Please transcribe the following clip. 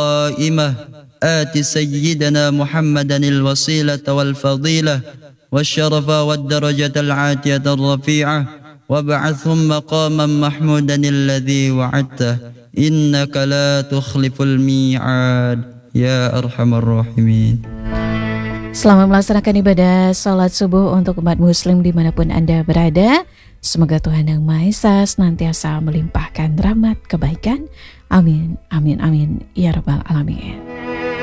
القائمة آت سيدنا محمدا الوسيلة والفضيلة والشرف والدرجة العاتية الرفيعة وابعثهم مقاما محمودا الذي وعدته إنك لا تخلف الميعاد يا أرحم الراحمين. Selamat melaksanakan ibadah salat subuh untuk umat muslim dimanapun Anda berada. Semoga Tuhan Yang Maha Esa senantiasa melimpahkan rahmat kebaikan. Amin, amin, amin, ya rabbal alamin.